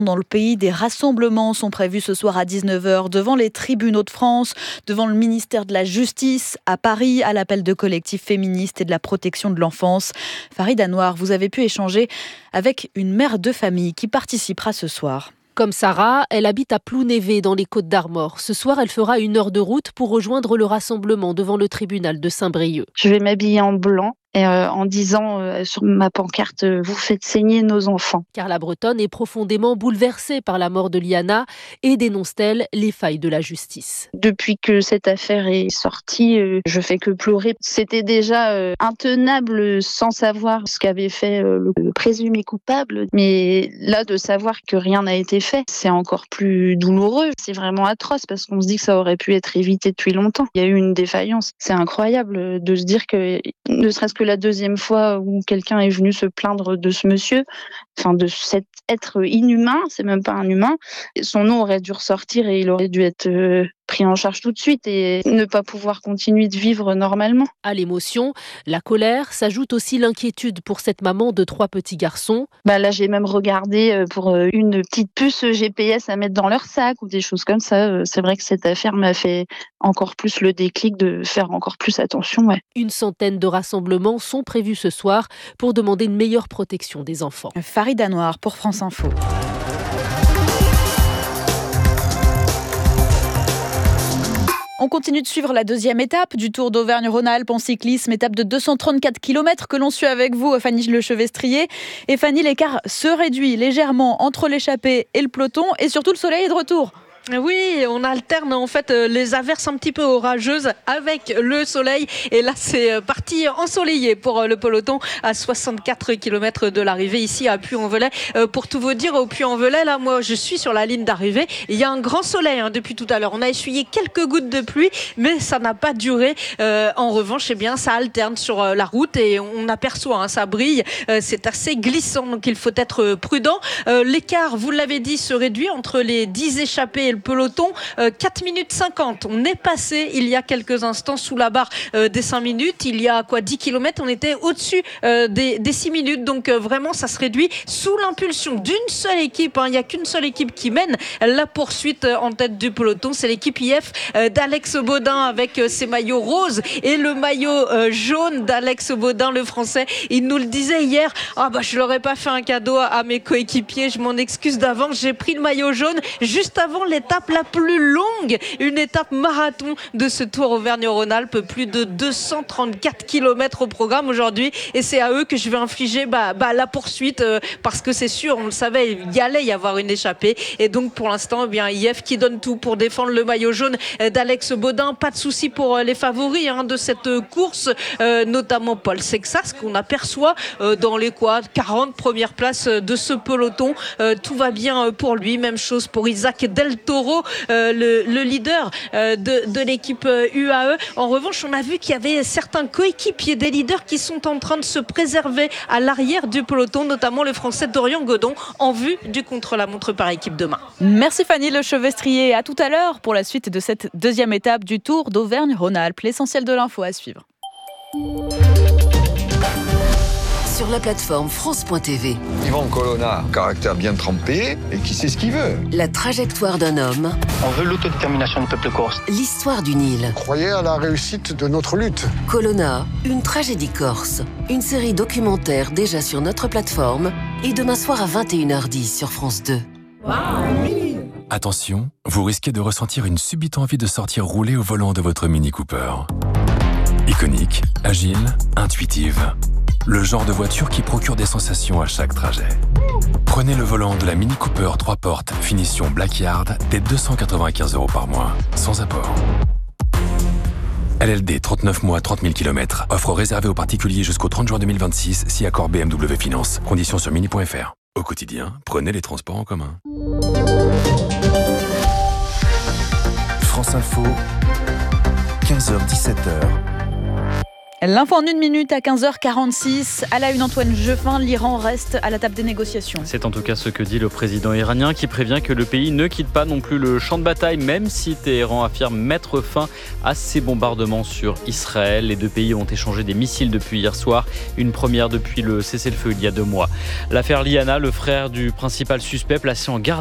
Dans le pays, des rassemblements sont prévus ce soir à 19h devant les tribunaux de France, devant le ministère de la Justice, à Paris, à l'appel de collectifs féministes et de la protection de l'enfance. Farid Anouar, vous avez pu échanger avec une mère de famille qui participera ce soir. Comme Sarah, elle habite à Plounévé dans les Côtes-d'Armor. Ce soir, elle fera 1 heure de route pour rejoindre le rassemblement devant le tribunal de Saint-Brieuc. Je vais m'habiller en blanc. Et en disant sur ma pancarte, vous faites saigner nos enfants. Carla Bretonne est profondément bouleversée par la mort de Liana et dénonce-t-elle les failles de la justice. Depuis que cette affaire est sortie, je fais que pleurer. C'était déjà intenable sans savoir ce qu'avait fait le présumé coupable. Mais là, de savoir que rien n'a été fait, c'est encore plus douloureux. C'est vraiment atroce parce qu'on se dit que ça aurait pu être évité depuis longtemps. Il y a eu une défaillance. C'est incroyable de se dire que, ne serait-ce que la deuxième fois où quelqu'un est venu se plaindre de ce monsieur, enfin de cet être inhumain, c'est même pas un humain, son nom aurait dû ressortir et il aurait dû être pris en charge tout de suite et ne pas pouvoir continuer de vivre normalement. À l'émotion, la colère s'ajoute aussi l'inquiétude pour cette maman de 3 petits garçons. Là, j'ai même regardé pour une petite puce GPS à mettre dans leur sac ou des choses comme ça. C'est vrai que cette affaire m'a fait encore plus le déclic de faire encore plus attention. Ouais. 100 de rassemblements sont prévus ce soir pour demander une meilleure protection des enfants. Farid Anouar pour France Info. On continue de suivre la deuxième étape du Tour d'Auvergne-Rhône-Alpes en cyclisme, étape de 234 km que l'on suit avec vous, Fanny Lechevestrier. Et Fanny, l'écart se réduit légèrement entre l'échappée et le peloton et surtout le soleil est de retour. Oui, on alterne en fait les averses un petit peu orageuses avec le soleil et là c'est parti ensoleillé pour le peloton à 64 km de l'arrivée ici à Puy-en-Velay. Pour tout vous dire, au Puy-en-Velay, là moi je suis sur la ligne d'arrivée, il y a un grand soleil depuis tout à l'heure. On a essuyé quelques gouttes de pluie mais ça n'a pas duré. En revanche, ça alterne sur la route et on aperçoit, ça brille, c'est assez glissant donc il faut être prudent. L'écart, vous l'avez dit, se réduit entre les 10 échappés et le peloton, 4 minutes 50. On est passé il y a quelques instants sous la barre des 5 minutes. Il y a 10 km, on était au-dessus des 6 minutes. Donc vraiment, ça se réduit sous l'impulsion d'une seule équipe. Il n'y a qu'une seule équipe qui mène la poursuite en tête du peloton. C'est l'équipe IF d'Alex Baudin avec ses maillots roses et le maillot jaune d'Alex Baudin, le français. Il nous le disait hier. Je leur ai pas fait un cadeau à mes coéquipiers. Je m'en excuse d'avance. J'ai pris le maillot jaune juste avant l'étape la plus longue, une étape marathon de ce Tour Auvergne-Rhône-Alpes, plus de 234 km au programme aujourd'hui et c'est à eux que je vais infliger la poursuite parce que c'est sûr, on le savait, il y allait y avoir une échappée et donc pour l'instant IF qui donne tout pour défendre le maillot jaune d'Alex Baudin. Pas de souci pour les favoris de cette course, notamment Paul Sexas qu'on aperçoit dans les 40 premières places de ce peloton. Tout va bien pour lui, même chose pour Isaac Del Toro, le leader de l'équipe UAE. En revanche, on a vu qu'il y avait certains coéquipiers des leaders qui sont en train de se préserver à l'arrière du peloton, notamment le français Dorian Godon, en vue du contre-la-montre par équipe demain. Merci Fanny Lechevestrier. À tout à l'heure pour la suite de cette deuxième étape du Tour d'Auvergne-Rhône-Alpes. L'essentiel de l'info à suivre. Sur la plateforme France.tv. Yvan Colonna, caractère bien trempé et qui sait ce qu'il veut. La trajectoire d'un homme. On veut l'autodétermination du peuple corse. L'histoire d'une île. Croyez à la réussite de notre lutte. Colonna, une tragédie corse. Une série documentaire déjà sur notre plateforme et demain soir à 21h10 sur France 2. Attention, vous risquez de ressentir une subite envie de sortir rouler au volant de votre Mini Cooper. Iconique, agile, intuitive. Le genre de voiture qui procure des sensations à chaque trajet. Prenez le volant de la Mini Cooper 3 portes finition Blackyard dès 295 € par mois, sans apport. LLD 39 mois 30 000 km. Offre réservée aux particuliers jusqu'au 30 juin 2026 si accord BMW Finance. Conditions sur mini.fr. Au quotidien, prenez les transports en commun. France Info, 15h-17h. L'info en 1 minute à 15h46. À la une, Antoine Jeffin, l'Iran reste à la table des négociations. C'est en tout cas ce que dit le président iranien qui prévient que le pays ne quitte pas non plus le champ de bataille, même si Téhéran affirme mettre fin à ses bombardements sur Israël. Les deux pays ont échangé des missiles depuis hier soir, une première depuis le cessez-le-feu il y a 2 mois. L'affaire Liana, le frère du principal suspect placé en garde